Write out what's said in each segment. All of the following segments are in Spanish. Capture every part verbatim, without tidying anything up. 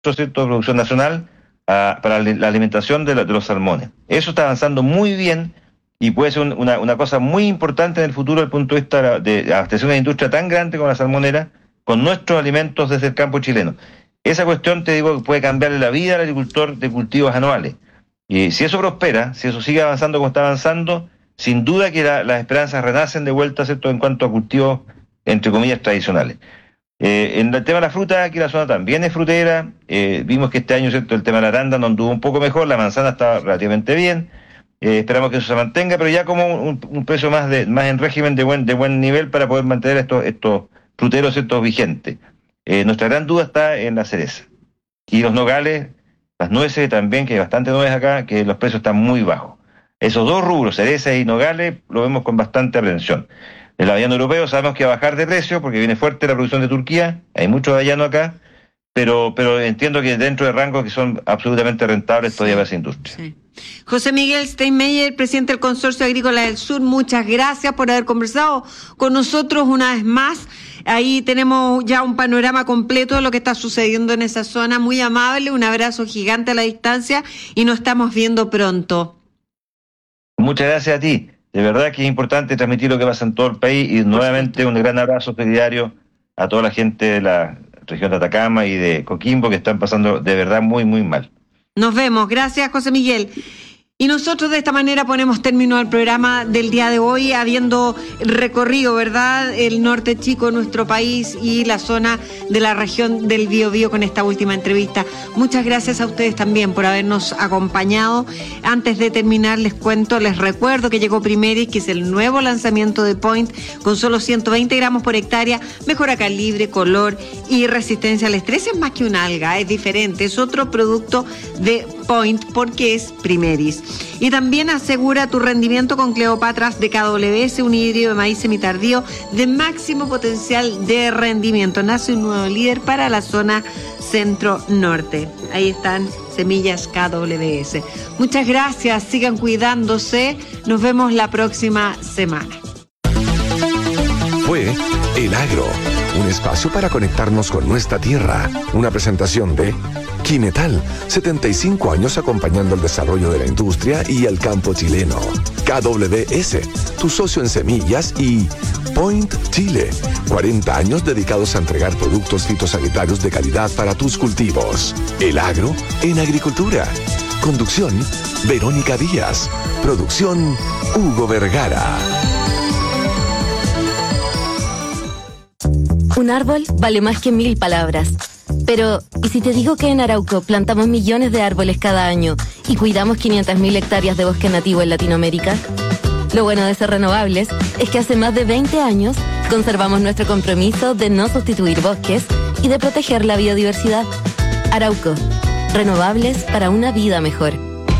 ¿cierto?, de producción nacional a, para la alimentación de, la, de los salmones. Eso está avanzando muy bien y puede ser un, una, una cosa muy importante en el futuro desde el punto de vista de, de abastecer una industria tan grande como la salmonera con nuestros alimentos desde el campo chileno. Esa cuestión, te digo, puede cambiarle la vida al agricultor de cultivos anuales. Y si eso prospera, si eso sigue avanzando como está avanzando, sin duda que la, las esperanzas renacen de vuelta, ¿cierto?, en cuanto a cultivos, entre comillas, tradicionales. Eh, en el tema de la fruta, aquí la zona también es frutera. Eh, vimos que este año, ¿cierto?, el tema de la arándano anduvo un poco mejor, la manzana está relativamente bien. Eh, esperamos que eso se mantenga, pero ya como un, un precio más de más en régimen de buen de buen nivel para poder mantener estos estos fruteros, ¿cierto?, vigentes. Eh, nuestra gran duda está en la cereza. Y los nogales, las nueces también, que hay bastante nueces acá, que los precios están muy bajos. Esos dos rubros, cereza y nogales, lo vemos con bastante aprensión. El avellano europeo sabemos que va a bajar de precio porque viene fuerte la producción de Turquía, hay mucho avellano acá, pero pero entiendo que dentro de rangos que son absolutamente rentables todavía para esa industria. Sí. José Miguel Steinmeier, presidente del Consorcio Agrícola del Sur, muchas gracias por haber conversado con nosotros una vez más. Ahí tenemos ya un panorama completo de lo que está sucediendo en esa zona. Muy amable, un abrazo gigante a la distancia y nos estamos viendo pronto. Muchas gracias a ti. De verdad que es importante transmitir lo que pasa en todo el país y nuevamente un gran abrazo solidario a toda la gente de la región de Atacama y de Coquimbo que están pasando de verdad muy, muy mal. Nos vemos. Gracias, José Miguel. Y nosotros de esta manera ponemos término al programa del día de hoy, habiendo recorrido, ¿verdad?, el norte chico de nuestro país y la zona de la región del Biobío con esta última entrevista. Muchas gracias a ustedes también por habernos acompañado. Antes de terminar, les cuento, les recuerdo que llegó Primeris, que es el nuevo lanzamiento de Point, con solo ciento veinte gramos por hectárea, mejora calibre, color y resistencia al estrés. Es más que un alga, es diferente, es otro producto de Point porque es Primeris. Y también asegura tu rendimiento con Cleopatras de K W S, un híbrido de maíz semitardío de máximo potencial de rendimiento. Nace un nuevo líder para la zona centro-norte. Ahí están semillas K W S. Muchas gracias, sigan cuidándose. Nos vemos la próxima semana. Fue El Agro, un espacio para conectarnos con nuestra tierra. Una presentación de Quimetal, setenta y cinco años acompañando el desarrollo de la industria y el campo chileno. K W S, tu socio en semillas, y Point Chile, cuarenta años dedicados a entregar productos fitosanitarios de calidad para tus cultivos. El Agro en agricultura. Conducción, Verónica Díaz. Producción, Hugo Vergara. Un árbol vale más que mil palabras. Pero, ¿y si te digo que en Arauco plantamos millones de árboles cada año y cuidamos quinientas mil hectáreas de bosque nativo en Latinoamérica? Lo bueno de ser renovables es que hace más de veinte años conservamos nuestro compromiso de no sustituir bosques y de proteger la biodiversidad. Arauco, renovables para una vida mejor.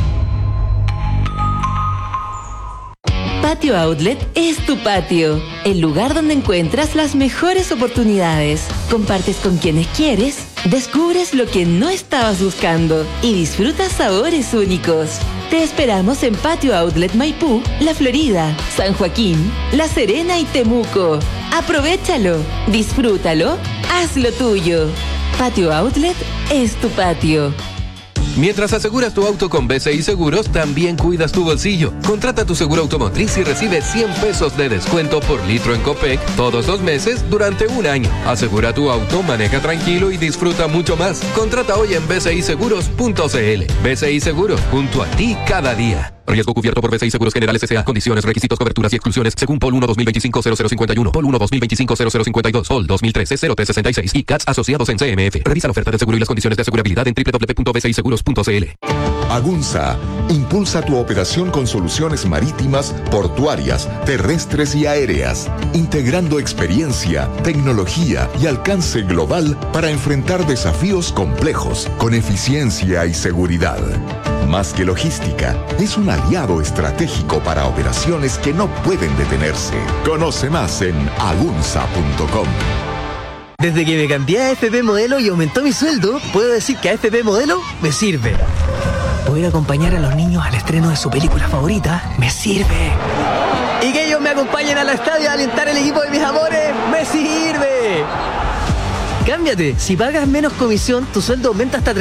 Patio Outlet es tu patio, el lugar donde encuentras las mejores oportunidades. Compartes con quienes quieres, descubres lo que no estabas buscando y disfrutas sabores únicos. Te esperamos en Patio Outlet Maipú, La Florida, San Joaquín, La Serena y Temuco. Aprovéchalo, disfrútalo, hazlo tuyo. Patio Outlet es tu patio. Mientras aseguras tu auto con B C I Seguros, también cuidas tu bolsillo. Contrata tu seguro automotriz y recibe cien pesos de descuento por litro en Copec todos los meses durante un año. Asegura tu auto, maneja tranquilo y disfruta mucho más. Contrata hoy en b c i seguros punto c l. B C I Seguros, junto a ti cada día. Riesgo cubierto por B C I Seguros Generales S A. Condiciones, requisitos, coberturas y exclusiones según P O L uno dos mil veinticinco cero cero cincuenta y uno, P O L uno dos mil veinticinco cero cero cincuenta y dos, P O L dos mil trece cero tres sesenta y seis y C A T S asociados en C M F. Revisa la oferta de seguro y las condiciones de asegurabilidad en doble u doble u doble u punto b c i seguros punto c l. Agunza impulsa tu operación con soluciones marítimas, portuarias, terrestres y aéreas, integrando experiencia, tecnología y alcance global para enfrentar desafíos complejos con eficiencia y seguridad. Más que logística, es un aliado estratégico para operaciones que no pueden detenerse. Conoce más en agunza punto com. Desde que me cambié a F P Modelo y aumentó mi sueldo, puedo decir que a F P Modelo me sirve. Poder acompañar a los niños al estreno de su película favorita me sirve. Y que ellos me acompañen al estadio a alentar el equipo de mis amores me sirve. Cámbiate. Si pagas menos comisión, tu sueldo aumenta hasta